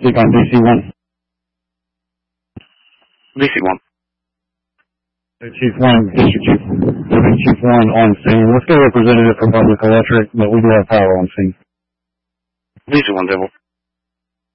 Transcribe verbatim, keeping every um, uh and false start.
Speak on D C one. D C one. Chief one, District Chief. Chief one on scene. Let's get a representative from Public Electric, but we do have power on scene. D C one, Devil.